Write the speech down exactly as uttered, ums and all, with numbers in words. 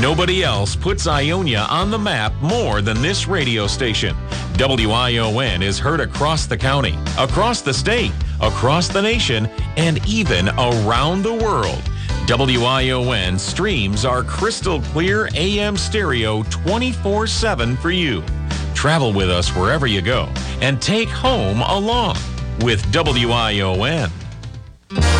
Nobody else puts Ionia on the map more than this radio station. W I O N is heard across the county, across the state, across the nation, and even around the world. W I O N streams are crystal clear A M stereo twenty-four seven for you. Travel with us wherever you go and take home along with W I O N.